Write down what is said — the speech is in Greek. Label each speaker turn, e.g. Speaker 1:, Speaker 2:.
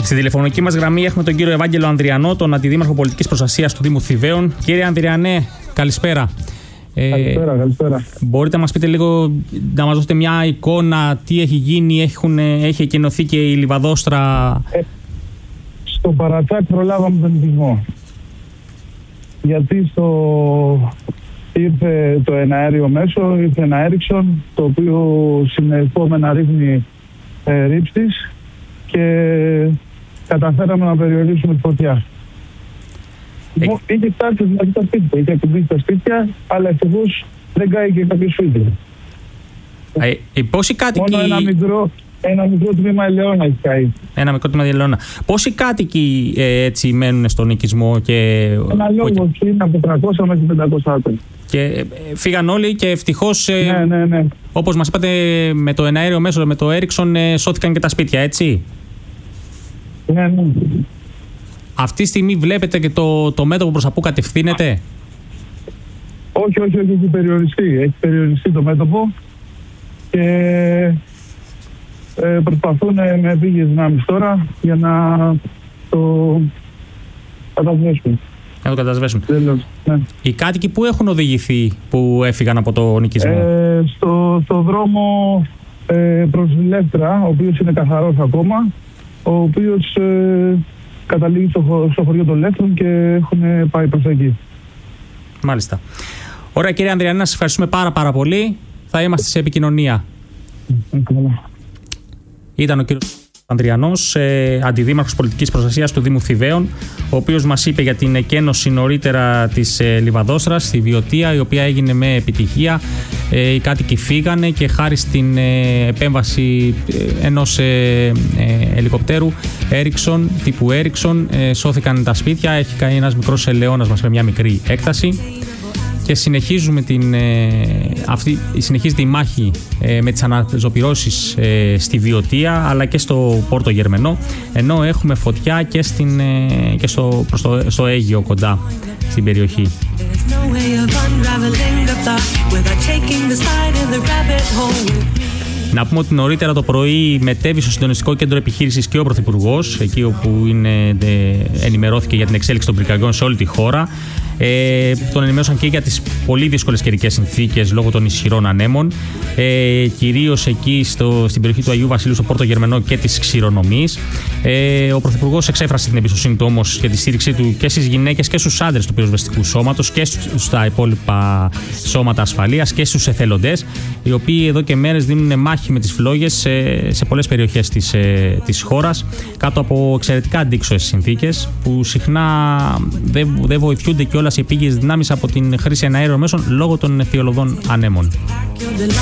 Speaker 1: Στη τηλεφωνική μας γραμμή έχουμε τον κύριο Ευάγγελο Ανδριανό, τον Αντιδήμαρχο Πολιτικής Προστασίας του Δήμου Θηβαίων. Κύριε Ανδριανέ, καλησπέρα.
Speaker 2: Καλησπέρα.
Speaker 1: Μπορείτε να μας πείτε λίγο, να μας δώσετε μια εικόνα τι έχει γίνει, έχει εκκοινωθεί και η Λιβαδόστρα?
Speaker 2: Στο Παρατσάκ προλάβαμε τον νοικισμό. Γιατί ήρθε το εναέριο μέσο, ήρθε ένα Έριξον, το οποίο συνεχόμενα ρίχνει ρήψεις και καταφέραμε να περιορίσουμε τη φωτιά. Είχε φτάσει δηλαδή τα σπίτια, είχε ακουμπήσει τα σπίτια, αλλά ευτυχώς δεν κάηκε κάποιο σπίτι.
Speaker 1: Πόσοι κάτοικοι...
Speaker 2: Μόνο ένα μικρό τμήμα ελαιώνα έχει καεί.
Speaker 1: Ένα μικρό τμήμα ελαιώνα. Πόσοι κάτοικοι έτσι μένουν στον οικισμό?
Speaker 2: Ένα λόγο είναι από 300 μέχρι 500 άτομα.
Speaker 1: Και φύγαν όλοι και ευτυχώς,
Speaker 2: ναι.
Speaker 1: όπως μας είπατε, με το εναέριο μέσο, με το Έριξον, σώθηκαν και τα σπίτια, έτσι?
Speaker 2: Ναι.
Speaker 1: Αυτή τη στιγμή βλέπετε και το μέτωπο προς τα που κατευθύνεται?
Speaker 2: Όχι, έχει περιοριστεί. Έχει περιοριστεί το μέτωπο και προσπαθούν με επίγειες δυνάμεις τώρα για να το κατασβέσουν.
Speaker 1: Να το κατασβέσουν.
Speaker 2: Ναι.
Speaker 1: Οι κάτοικοι που έχουν οδηγηθεί, που έφυγαν από το νοικισμό?
Speaker 2: Στο δρόμο προς Λεύτρα, ο οποίος είναι καθαρός ακόμα, ο οποίος καταλήγει στο χωριό των Λεύτρων και έχουν πάει προς εκεί.
Speaker 1: Μάλιστα. Ωραία, κύριε Ανδριανέ, να σας ευχαριστούμε πάρα πολύ. Θα είμαστε σε επικοινωνία. Ήταν ο κύριος Ανδριανός, Αντιδήμαρχος Πολιτικής Προστασίας του Δήμου Θηβαίων, ο οποίος μας είπε για την εκένωση νωρίτερα της Λιβαδόστρας στη Βιωτία, η οποία έγινε με επιτυχία. Οι κάτοικοι φύγανε και χάρη στην επέμβαση ενός ελικοπτέρου Έριξον, τύπου Έριξον, σώθηκαν τα σπίτια. Έχει καεί ένας μικρός ελαιώνας μας με μια μικρή έκταση. Και συνεχίζεται η μάχη με τις αναζωπυρώσεις στη Βιωτία, αλλά και στο Πόρτο Γερμενό, ενώ έχουμε φωτιά και, στο Αίγυο κοντά στην περιοχή. Να πούμε ότι νωρίτερα το πρωί μετέβη στο Συντονιστικό Κέντρο Επιχείρησης και ο Πρωθυπουργός, εκεί όπου ενημερώθηκε για την εξέλιξη των πυρκαγιών σε όλη τη χώρα. Τον ενημέρωσαν και για τις πολύ δύσκολες καιρικές συνθήκες λόγω των ισχυρών ανέμων, κυρίως εκεί στην περιοχή του Αγίου Βασιλείου, στο Πόρτο Γερμενό και της ξηρονομής. Ο Πρωθυπουργός εξέφρασε την εμπιστοσύνη του όμως και τη στήριξή του και στις γυναίκες και στους άντρες του πυροσβεστικού σώματος και στα υπόλοιπα σώματα ασφαλείας και στους εθελοντές, οι οποίοι εδώ και μέρες δίνουν μάχη με τις φλόγες σε πολλές περιοχές της χώρας, κάτω από εξαιρετικά αντίξωες συνθήκες, που συχνά δεν βοηθούνται κιόλας οι επίγειες δυνάμεις από την χρήση εναέριων μέσων λόγω των θειολωδών ανέμων.